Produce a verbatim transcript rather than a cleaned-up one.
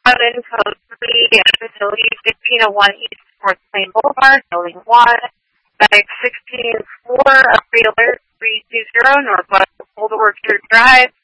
Island, Code three, Facility fifteen oh one East North Plain Boulevard, Building one, Bag sixteen four, Upgrade Alert three two zero, Northwest Old Orchard Drive,